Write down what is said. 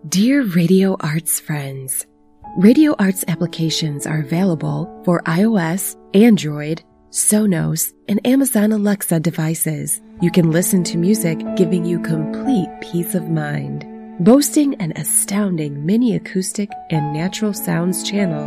Dear Radio Arts friends, Radio Arts applications are available for iOS, Android, Sonos, and Amazon Alexa devices. You can listen to music giving you complete peace of mind. Boasting an astounding mini acoustic and natural sounds channel